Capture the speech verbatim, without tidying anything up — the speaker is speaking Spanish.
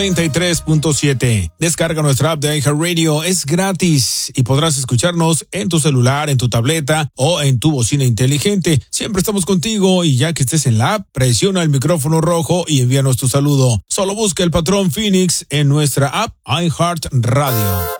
treinta y tres punto siete. Descarga nuestra app de iHeartRadio, es gratis y podrás escucharnos en tu celular, en tu tableta o en tu bocina inteligente. Siempre estamos contigo y ya que estés en la app, presiona el micrófono rojo y envíanos tu saludo. Solo busca el patrón Phoenix en nuestra app iHeartRadio.